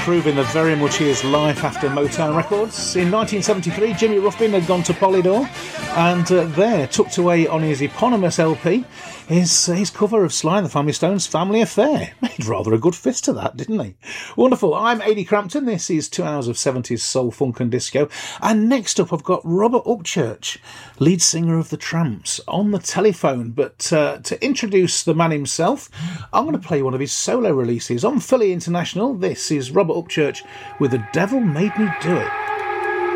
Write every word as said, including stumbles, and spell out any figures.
proving that very much is life after Motown Records. In nineteen seventy-three, Jimmy Ruffin had gone to Polydor, and uh, there, tucked away on his eponymous L P, is uh, his cover of Sly and the Family Stone's Family Affair. Made rather a good fist of that, didn't he? Wonderful. I'm Ady Crampton. This is two hours of seventies soul, funk and disco. And next up, I've got Robert Upchurch, lead singer of The Tramps, on the telephone. But uh, to introduce the man himself, I'm going to play one of his solo releases on Philly International. This is Robert Upchurch with The Devil Made Me Do It.